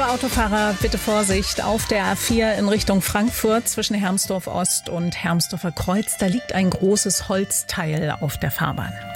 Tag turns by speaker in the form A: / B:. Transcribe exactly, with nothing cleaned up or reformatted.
A: Hallo Autofahrer, bitte Vorsicht. Auf der A vier in Richtung Frankfurt zwischen Hermsdorf Ost und Hermsdorfer Kreuz, da liegt ein großes Holzteil auf der Fahrbahn.